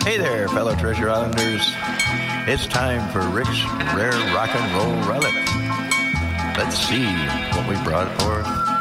Hey there, fellow Treasure Islanders. It's time for Rick's Rare Rock and Roll Relic. Let's see what we brought forth